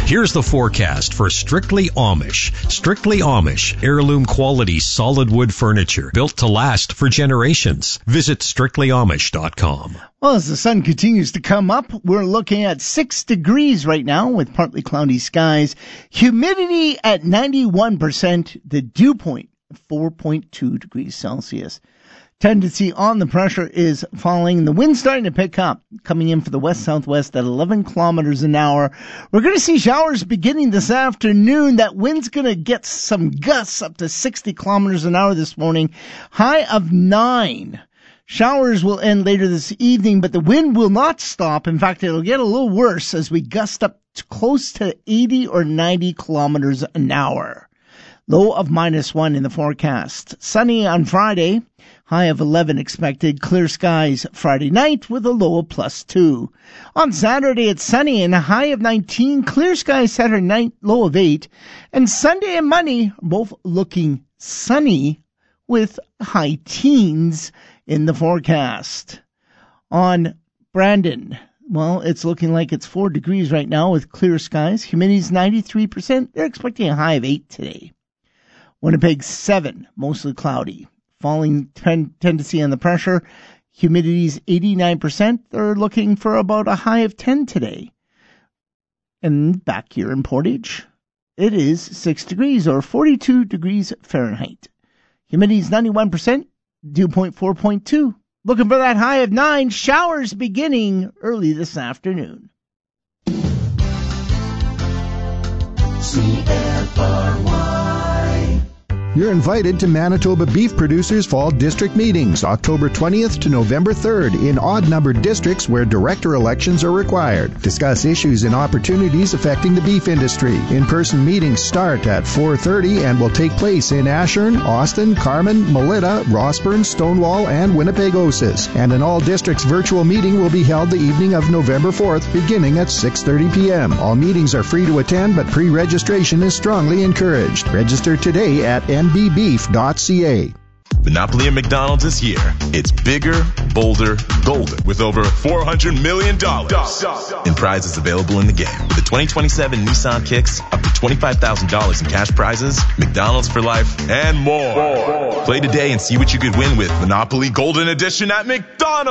Here's the forecast for Strictly Amish. Strictly Amish, heirloom quality solid wood furniture built to last for generations. Visit strictlyamish.com. Well, as the sun continues to come up, we're looking at 6 degrees right now with partly cloudy skies. Humidity at 91%. The dew point 4.2 degrees Celsius. Tendency on the pressure is falling. The wind's starting to pick up, coming in for the west-southwest at 11 kilometers an hour. We're going to see showers beginning this afternoon. That wind's going to get some gusts up to 60 kilometers an hour this morning. High of 9. Showers will end later this evening, but the wind will not stop. In fact, it'll get a little worse as we gust up to close to 80 or 90 kilometers an hour. Low of -1 in the forecast. Sunny on Friday. High of 11 expected. Clear skies Friday night with a low of +2. On Saturday, it's sunny and a high of 19. Clear skies Saturday night, low of 8. And Sunday and Monday are both looking sunny with high teens in the forecast. On Brandon, well, it's looking like it's 4 degrees right now with clear skies. Humidity's 93%. They're expecting a high of 8 today. Winnipeg 7, mostly cloudy. Falling tendency on the pressure. Humidity's 89%. They're looking for about a high of 10 today. And back here in Portage, it is 6 degrees or 42 degrees Fahrenheit. Humidity's 91%. Dew point 4.2. Looking for that high of 9. Showers beginning early this afternoon. CFRY. You're invited to Manitoba Beef Producers Fall District Meetings, October 20th to November 3rd, in odd-numbered districts where director elections are required. Discuss issues and opportunities affecting the beef industry. In-person meetings start at 4:30 and will take place in Ashern, Austin, Carman, Melita, Rossburn, Stonewall, and Winnipeg-Osas. And an all-districts virtual meeting will be held the evening of November 4th, beginning at 6:30 p.m. All meetings are free to attend, but pre-registration is strongly encouraged. Register today at nbbeef.ca. Monopoly at McDonald's is here. It's bigger, bolder, golden, with over $400 million in prizes available in the game. With the 2027 Nissan Kicks, up to $25,000 in cash prizes, McDonald's for life, and more. Play today and see what you could win with Monopoly Golden Edition at McDonald's.